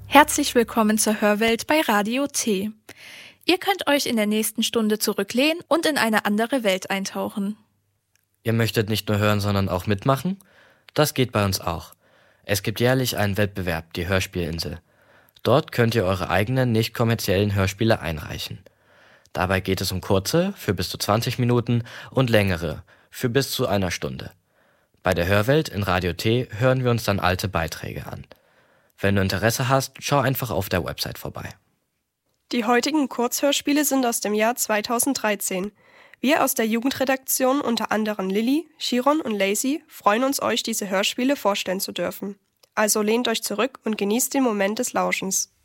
Herzlich willkommen zur Hörwelt bei Radio T. Ihr könnt euch in der nächsten Stunde zurücklehnen und in eine andere Welt eintauchen. Ihr möchtet nicht nur hören, sondern auch mitmachen? Das geht bei uns auch. Es gibt jährlich einen Wettbewerb, die Hörspielinsel. Dort könnt ihr eure eigenen nicht kommerziellen Hörspiele einreichen. Dabei geht es um kurze, für bis zu 20 Minuten, und längere, für bis zu einer Stunde. Bei der Hörwelt in Radio T hören wir uns dann alte Beiträge an. Wenn du Interesse hast, schau einfach auf der Website vorbei. Die heutigen Kurzhörspiele sind aus dem Jahr 2013. Wir aus der Jugendredaktion, unter anderem Lilly, Chiron und Lacey, freuen uns, euch diese Hörspiele vorstellen zu dürfen. Also lehnt euch zurück und genießt den Moment des Lauschens.